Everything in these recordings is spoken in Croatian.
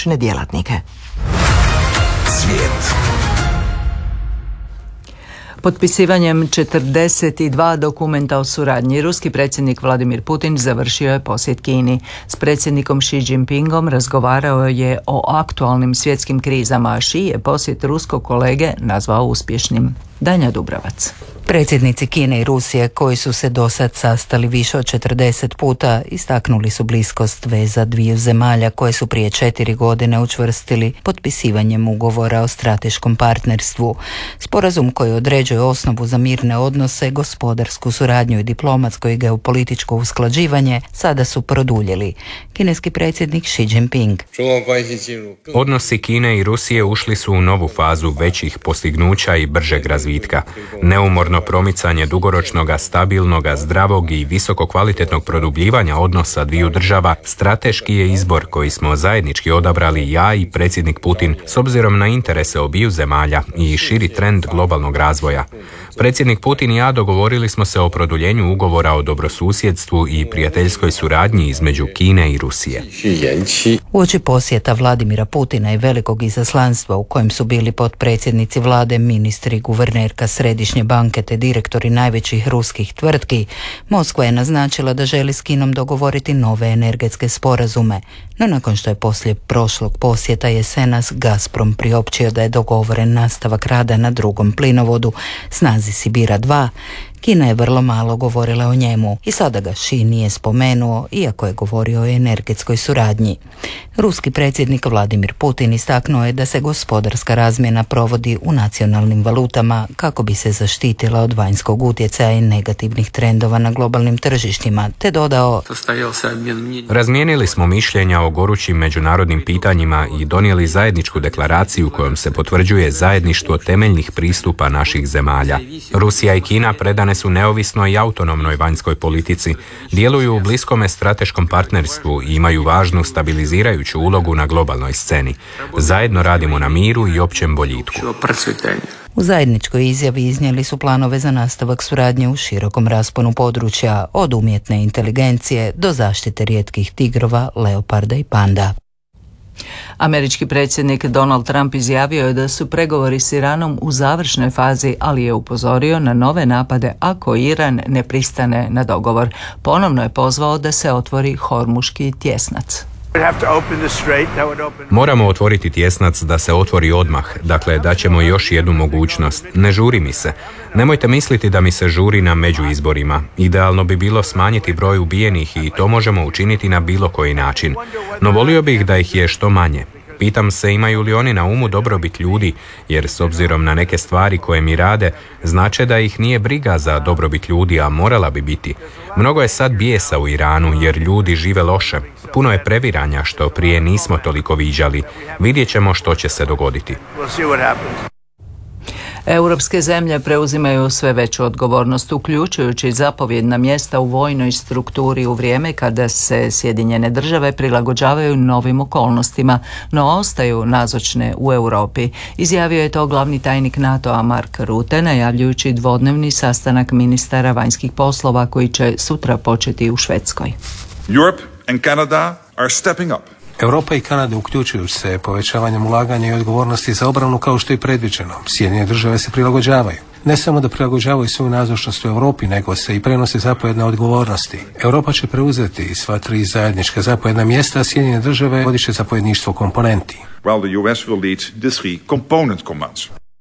stručne djelatnike. Svijet. Potpisivanjem 42 dokumenta o suradnji, ruski predsjednik Vladimir Putin završio je posjet Kini. S predsjednikom Xi Jinpingom razgovarao je o aktualnim svjetskim krizama, a Xi je posjet ruskog kolege nazvao uspješnim. Danja Dubravac. Predsjednici Kine i Rusije, koji su se dosad sastali više od 40 puta, istaknuli su bliskost veza dviju zemalja koje su prije 4 godine učvrstili potpisivanjem ugovora o strateškom partnerstvu. Sporazum koji određuje osnovu za mirne odnose, gospodarsku suradnju i diplomatsko i geopolitičko usklađivanje sada su produljili. Kineski predsjednik Xi Jinping. Odnosi Kine i Rusije ušli su u novu fazu većih postignuća i bržeg razvitka. Neumorno promicanje dugoročnog, stabilnog, zdravog i visoko kvalitetnog produbljivanja odnosa dviju država strateški je izbor koji smo zajednički odabrali ja i predsjednik Putin s obzirom na interese obiju zemalja i širi trend globalnog razvoja. Predsjednik Putin i ja dogovorili smo se o produljenju ugovora o dobrosusjedstvu i prijateljskoj suradnji između Kine i Rusije. Uoči posjeta Vladimira Putina i velikog izaslanstva u kojem su bili potpredsjednici vlade, ministri, guvernerka Središnje banke te direktori najvećih ruskih tvrtki, Moskva je naznačila da želi s Kinom dogovoriti nove energetske sporazume. No nakon što je poslije prošlog posjeta jesenas Gazprom priopćio da je dogovoren nastavak rada na drugom plinovodu snazi Sibira 2, Kina je vrlo malo govorila o njemu i sada ga Xi nije spomenuo, iako je govorio o energetskoj suradnji. Ruski predsjednik Vladimir Putin istaknuo je da se gospodarska razmjena provodi u nacionalnim valutama kako bi se zaštitila od vanjskog utjecaja i negativnih trendova na globalnim tržištima, te dodao: Razmijenili smo mišljenja o gorućim međunarodnim pitanjima i donijeli zajedničku deklaraciju kojom se potvrđuje zajedništvo temeljnih pristupa naših zemalja. Rusija i Kina predane su neovisnoj i autonomnoj vanjskoj politici, djeluju u bliskome strateškom partnerstvu i imaju važnu stabilizirajuću ulogu na globalnoj sceni. Zajedno radimo na miru i općem boljitku. U zajedničkoj izjavi iznijeli su planove za nastavak suradnje u širokom rasponu područja, od umjetne inteligencije do zaštite rijetkih tigrova, leoparda i panda. Američki predsjednik Donald Trump izjavio je da su pregovori s Iranom u završnoj fazi, ali je upozorio na nove napade ako Iran ne pristane na dogovor. Ponovno je pozvao da se otvori Hormuški tjesnac. Moramo otvoriti tjesnac da se otvori odmah, dakle daćemo još jednu mogućnost. Ne žuri mi se. Nemojte misliti da mi se žuri na međuizborima. Idealno bi bilo smanjiti broj ubijenih i to možemo učiniti na bilo koji način. No volio bih da ih je što manje. Pitam se imaju li oni na umu dobrobit ljudi, jer s obzirom na neke stvari koje mi rade, znače da ih nije briga za dobrobit ljudi, a morala bi biti. Mnogo je sad bijesa u Iranu, jer ljudi žive loše. Puno je previranja što prije nismo toliko viđali. Vidjet ćemo što će se dogoditi. Europske zemlje preuzimaju sve veću odgovornost, uključujući zapovjedna mjesta u vojnoj strukturi u vrijeme kada se Sjedinjene države prilagođavaju novim okolnostima, no ostaju nazočne u Europi. Izjavio je to glavni tajnik NATO-a Mark Rutte, najavljujući dvodnevni sastanak ministara vanjskih poslova koji će sutra početi u Švedskoj. Europe and Canada are stepping up. Europa i Kanada uključuju se povećavanjem ulaganja i odgovornosti za obranu kao što je predviđeno. Sjedinjene države se prilagođavaju. Ne samo da prilagođavaju svoju nazočnost u Europi, nego se i prenose zapovjedne odgovornosti. Europa će preuzeti sva 3 zajednička zapovjedna mjesta, a Sjedinjene države vodit će zapovjedništvo komponenti. While the US will lead the 3 component commands.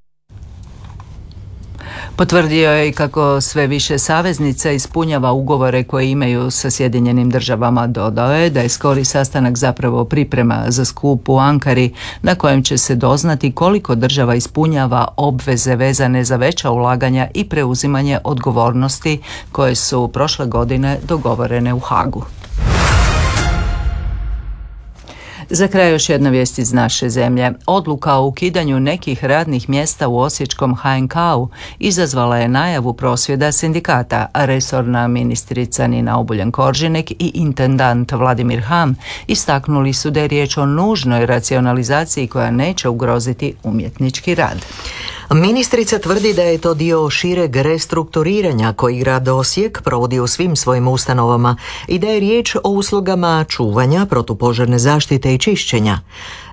Potvrdio je i kako sve više saveznica ispunjava ugovore koje imaju sa Sjedinjenim državama. Dodao je da je skori sastanak zapravo priprema za skup u Ankari, na kojem će se doznati koliko država ispunjava obveze vezane za veća ulaganja i preuzimanje odgovornosti koje su prošle godine dogovorene u Hagu. Za kraj još jedna vijest iz naše zemlje. Odluka o ukidanju nekih radnih mjesta u osječkom HNK-u izazvala je najavu prosvjeda sindikata, a resorna ministrica Nina Obuljen-Koržinek i intendant Vladimir Ham istaknuli su da je riječ o nužnoj racionalizaciji koja neće ugroziti umjetnički rad. Ministrica tvrdi da je to dio šireg restrukturiranja koji grad Osijek provodi u svim svojim ustanovama i da je riječ o uslugama čuvanja, protupožarne zaštite i čišćenja.